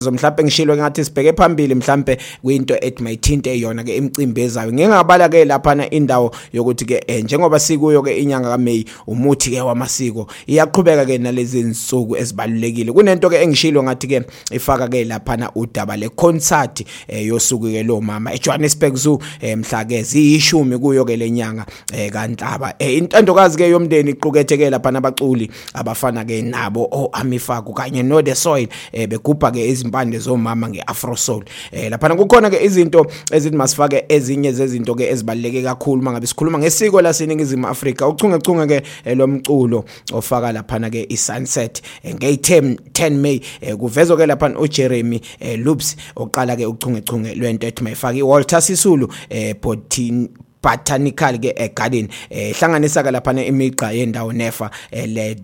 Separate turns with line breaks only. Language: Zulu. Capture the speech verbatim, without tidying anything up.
mhlawumbe ngishilo ngathi sibheke phambili mhlawumbe kwinto ethi mayithinte yona ke imicimbi ezayo ngingabala ke lapha na indawo yokuthi ke njengoba sikuyo ke inyanga kaMay umuthi ke wamasiko iyaqhubeka ke nalezi insuku ezibalulekile kunento ke engishilo ngathi ke ifaka ke lapha na udaba le concert yosuku ke lo mama eJohannesburg Zoo mhla ke ziyishumi kuyo ke lenyanga kaNhlaba intandokazi ke yomndeni iqukethe ke lapha nabaculi abafana ke nabo o Amifaku kanye no The Soil begubha ke izimpande zomama ngeAfro Soul lapha kukhona ke izinto ezithi masifake ezinye zezinto ke ezibaluleke kakhulu mangabe sikhuluma ngesiko laseNingizimu Afrika uchungechunge ke lomculo ofaka lapha ke iSunset nge ten May kuvezwa ke lapha uJeremy Loops oqala ke uchungechunge lwento ethi mayifaka iWalter Sisulu Botini botanical ke garden ehlanganisa ke lapha imigqa yendawo nefa le